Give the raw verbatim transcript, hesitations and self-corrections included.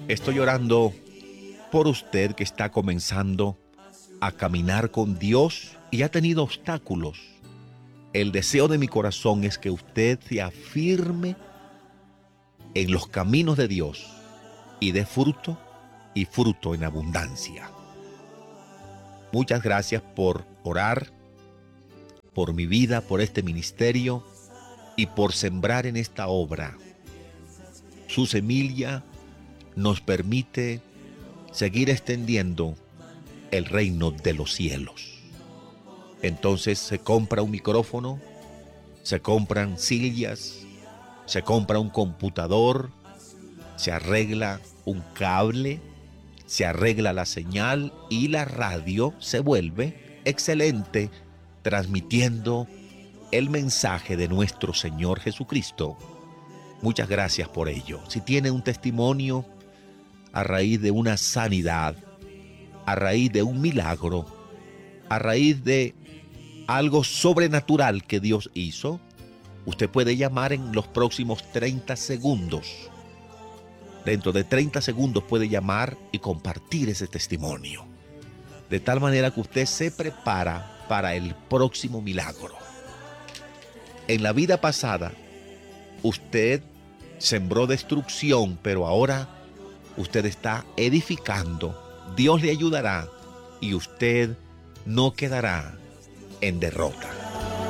Estoy orando por usted que está comenzando a caminar con Dios y ha tenido obstáculos. El deseo de mi corazón es que usted se afirme en los caminos de Dios y dé fruto y fruto en abundancia. Muchas gracias por orar, por mi vida, por este ministerio y por sembrar en esta obra. Su semilla nos permite seguir extendiendo el reino de los cielos. Entonces se compra un micrófono, se compran sillas, se compra un computador, se arregla un cable, se arregla la señal y la radio se vuelve excelente, transmitiendo el mensaje de nuestro Señor Jesucristo. Muchas gracias por ello. Si tiene un testimonio a raíz de una sanidad, a raíz de un milagro, a raíz de algo sobrenatural que Dios hizo, usted puede llamar en los próximos treinta segundos. Dentro de treinta segundos puede llamar y compartir ese testimonio. De tal manera que usted se prepara para el próximo milagro. En la vida pasada, usted sembró destrucción, pero ahora usted está edificando. Dios le ayudará y usted no quedará en derrota.